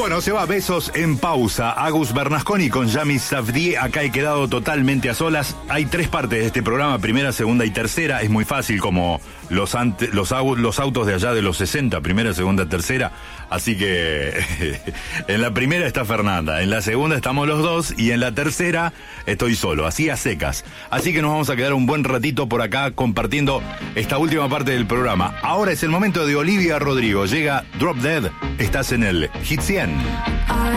Bueno, se va Besos en pausa. Agus Bernasconi con Yami Safdie. Acá he quedado totalmente a solas. Hay 3 partes de este programa, primera, segunda y tercera. Es muy fácil, como los autos de allá de los 60, primera, segunda, tercera. Así que en la primera está Fernanda, en la segunda estamos los dos y en la tercera estoy solo, así a secas. Así que nos vamos a quedar un buen ratito por acá compartiendo esta última parte del programa. Ahora es el momento de Olivia Rodrigo. Llega Drop Dead. Estás en el Hit 100.